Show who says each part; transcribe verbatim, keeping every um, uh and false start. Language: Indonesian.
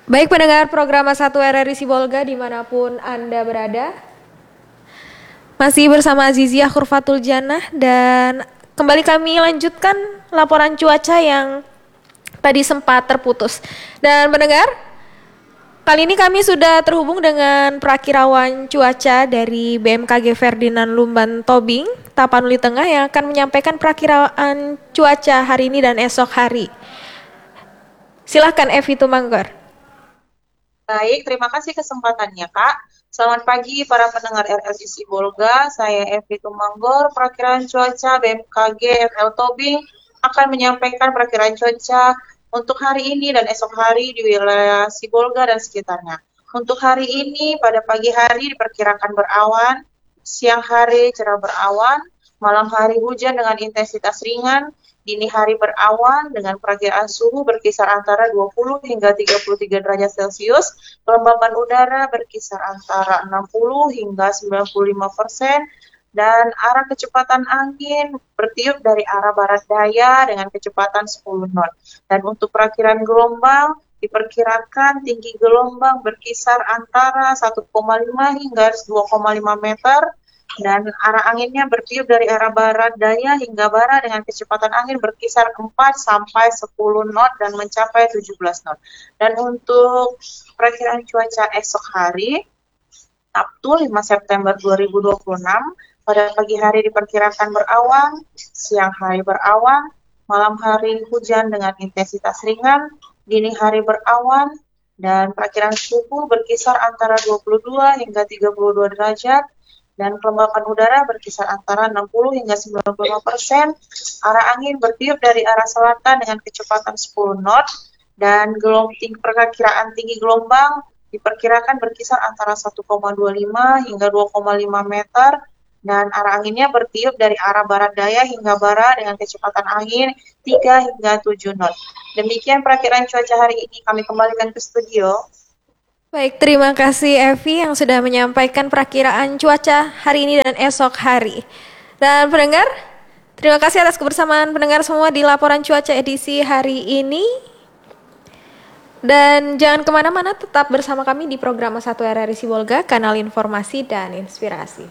Speaker 1: Baik pendengar program satu R R I Sibolga dimanapun Anda berada, masih bersama Azizia Khurfatul Janah dan kembali kami lanjutkan laporan cuaca yang tadi sempat terputus. Dan pendengar, kali ini kami sudah terhubung dengan perakirawan cuaca dari B M K G Ferdinand Lumban Tobing, Tapanuli Tengah yang akan menyampaikan perakiraan cuaca hari ini dan esok hari. Silahkan Evi Tumanggor.
Speaker 2: Baik, terima kasih kesempatannya, Kak. Selamat pagi para pendengar R R I Sibolga. Saya Evi Tumanggor, perakiraan cuaca B M K G F L Tobing akan menyampaikan perakiraan cuaca untuk hari ini dan esok hari di wilayah Sibolga dan sekitarnya. Untuk hari ini, pada pagi hari diperkirakan berawan, siang hari cerah berawan, malam hari hujan dengan intensitas ringan, dini hari berawan dengan perakiraan suhu berkisar antara dua puluh hingga tiga puluh tiga derajat Celcius, kelembapan udara berkisar antara enam puluh hingga sembilan puluh lima persen, dan arah kecepatan angin bertiup dari arah barat daya dengan kecepatan sepuluh knot. Dan untuk perakiraan gelombang, diperkirakan tinggi gelombang berkisar antara satu koma lima hingga dua koma lima meter, dan arah anginnya bertiup dari arah barat daya hingga barat dengan kecepatan angin berkisar empat sampai sepuluh knot dan mencapai tujuh belas knot. Dan untuk perakiraan cuaca esok hari, Sabtu lima September dua ribu dua puluh enam, pada pagi hari diperkirakan berawan, siang hari berawan, malam hari hujan dengan intensitas ringan, dini hari berawan, dan perakiraan suhu berkisar antara dua puluh dua hingga tiga puluh dua derajat, dan kelembapan udara berkisar antara enam puluh hingga sembilan puluh lima persen, arah angin bertiup dari arah selatan dengan kecepatan sepuluh knot, dan gelombang perkiraan tinggi gelombang diperkirakan berkisar antara satu koma dua lima hingga dua koma lima meter, dan arah anginnya bertiup dari arah barat daya hingga barat dengan kecepatan angin tiga hingga tujuh knot. Demikian perakiraan cuaca hari ini, kami kembalikan ke studio.
Speaker 1: Baik, terima kasih Evi yang sudah menyampaikan perakiraan cuaca hari ini dan esok hari. Dan pendengar, terima kasih atas kebersamaan pendengar semua di laporan cuaca edisi hari ini. Dan jangan kemana-mana, tetap bersama kami di program satu R R I Sibolga, kanal informasi dan inspirasi.